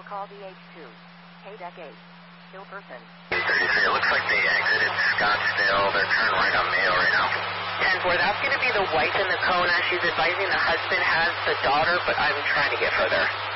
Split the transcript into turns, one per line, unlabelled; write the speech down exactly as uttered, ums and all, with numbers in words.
will call D H two. K-Deck eight. Still person.
thirty-three, it looks like they exited Scottsdale. They're turning right on Mayo right now.
ten four, that's going to be the wife in the Kona. She's advising the husband has the daughter, but I'm trying to get further.